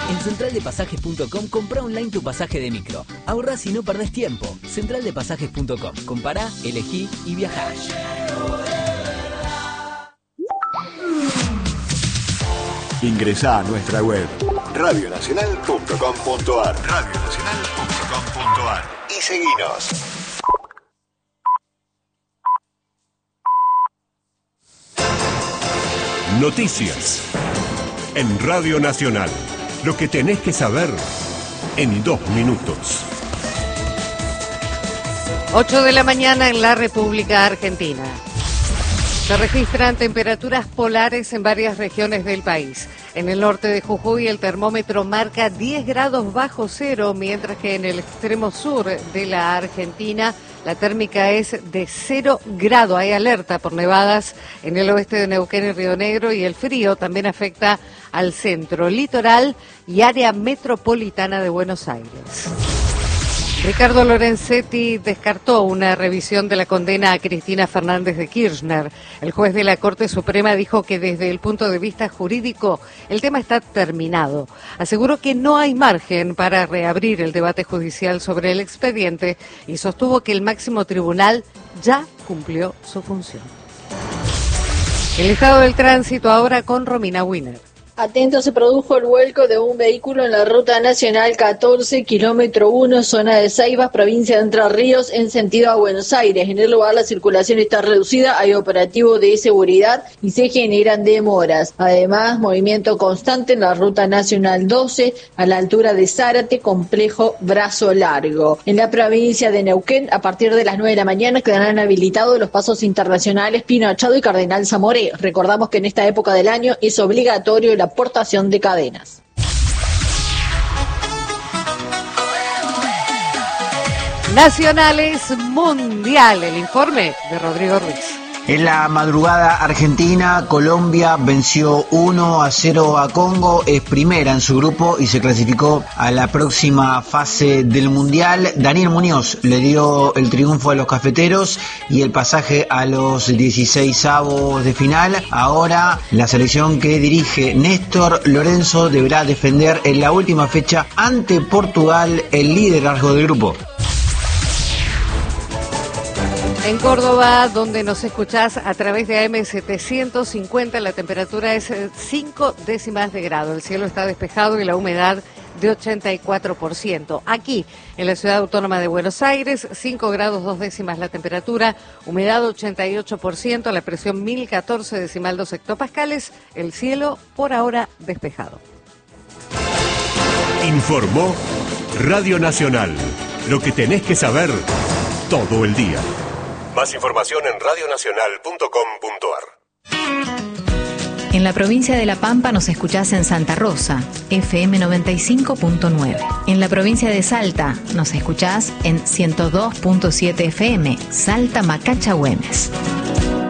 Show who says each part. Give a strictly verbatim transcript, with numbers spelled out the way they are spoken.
Speaker 1: En central de pasajes punto com compra online tu pasaje de micro. Ahorrás y no perdés tiempo. central de pasajes punto com. Compará, elegí y viajá.
Speaker 2: Ingresá a nuestra web radio nacional punto com punto ar radio nacional punto com punto ar y seguinos.
Speaker 3: Noticias en Radio Nacional. Lo que tenés que saber en dos minutos.
Speaker 4: ocho de la mañana en la República Argentina. Se registran temperaturas polares en varias regiones del país. En el norte de Jujuy el termómetro marca diez grados bajo cero, mientras que en el extremo sur de la Argentina la térmica es de cero grado. Hay alerta por nevadas en el oeste de Neuquén y Río Negro, y el frío también afecta al centro, litoral y área metropolitana de Buenos Aires. Ricardo Lorenzetti descartó una revisión de la condena a Cristina Fernández de Kirchner. El juez de la Corte Suprema dijo que desde el punto de vista jurídico el tema está terminado. Aseguró que no hay margen para reabrir el debate judicial sobre el expediente y sostuvo que el máximo tribunal ya cumplió su función. El estado del tránsito ahora con Romina Wiener.
Speaker 5: Atento, se produjo el vuelco de un vehículo en la ruta nacional catorce, kilómetro uno, zona de Ceibas, provincia de Entre Ríos, en sentido a Buenos Aires. En el lugar la circulación está reducida, hay operativo de seguridad y se generan demoras. Además, movimiento constante en la ruta nacional doce, a la altura de Zárate, complejo Brazo Largo. En la provincia de Neuquén, a partir de las nueve de la mañana quedarán habilitados los pasos internacionales Pino Achado y Cardenal Zamoré. Recordamos que en esta época del año es obligatorio la aportación de cadenas.
Speaker 4: Nacionales Mundial, el informe de Rodrigo Ruiz.
Speaker 6: En la madrugada argentina, Colombia venció uno a cero a Congo, es primera en su grupo y se clasificó a la próxima fase del Mundial. Daniel Muñoz le dio el triunfo a los cafeteros y el pasaje a los dieciseisavos de final. Ahora la selección que dirige Néstor Lorenzo deberá defender en la última fecha ante Portugal el liderazgo del grupo.
Speaker 4: En Córdoba, donde nos escuchás a través de A M setecientos cincuenta, la temperatura es cinco décimas de grado. El cielo está despejado y la humedad de ochenta y cuatro por ciento. Aquí, en la Ciudad Autónoma de Buenos Aires, cinco grados dos décimas la temperatura, humedad ochenta y ocho por ciento, la presión mil catorce decimal dos hectopascales, el cielo por ahora despejado.
Speaker 3: Informó Radio Nacional. Lo que tenés que saber todo el día. Más información en radio nacional punto com punto ar.
Speaker 7: En la provincia de La Pampa nos escuchás en Santa Rosa, F M noventa y cinco punto nueve. En la provincia de Salta nos escuchás en ciento dos punto siete F M, Salta Macacha Güemes.